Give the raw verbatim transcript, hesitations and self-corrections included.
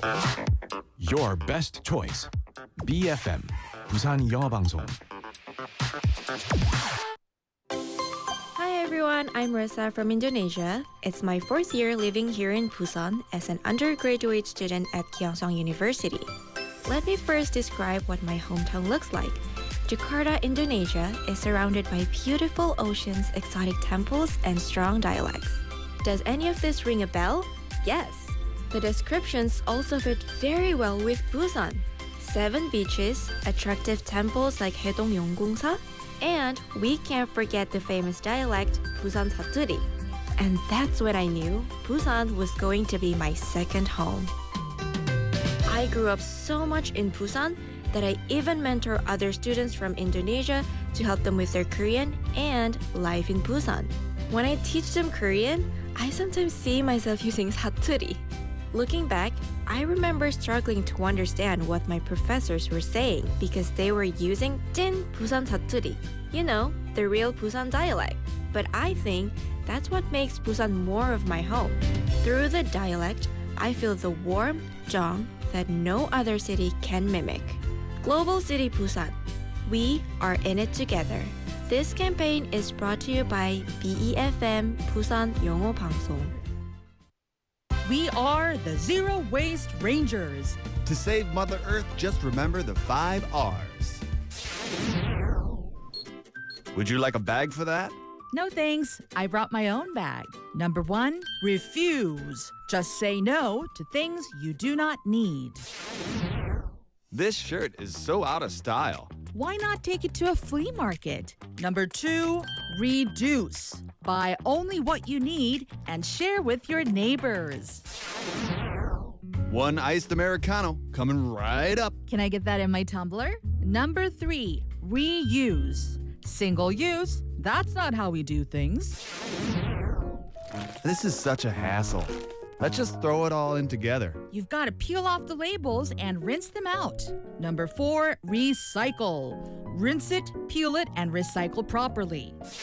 Your best choice. B F M 부산 영어방송. Hi everyone, I'm Risa from Indonesia. It's my fourth year living here in Busan as an undergraduate student at Kyongsong University. Let me first describe what my hometown looks like. Jakarta, Indonesia is surrounded by beautiful oceans, exotic temples, and strong dialects. Does any of this ring a bell? Yes. The descriptions also fit very well with Busan. Seven beaches, attractive temples like Haedong Yeonggongsa, and we can't forget the famous dialect Busan Satturi. And that's when I knew Busan was going to be my second home. I grew up so much in Busan that I even mentor other students from Indonesia to help them with their Korean and life in Busan. When I teach them Korean, I sometimes see myself using 사투리. Looking back, I remember struggling to understand what my professors were saying because they were using 찐 Busan 사투리, you know, the real Busan dialect. But I think that's what makes Busan more of my home. Through the dialect, I feel the warm jong that no other city can mimic. Global City Busan. We are in it together. This campaign is brought to you by B E F M Busan 영어 방송. We are the Zero Waste Rangers. To save Mother Earth, just remember the five R's. Would you like a bag for that? No thanks. I brought my own bag. Number one, refuse. Just say no to things you do not need. This shirt is so out of style. Why not take it to a flea market? Number two, reduce. Buy only what you need and share with your neighbors. One iced Americano coming right up. Can I get that in my tumbler? Number three, reuse. Single use, that's not how we do things. This is such a hassle. Let's just throw it all in together. You've got to peel off the labels and rinse them out. Number four, recycle. Rinse it, peel it, and recycle properly.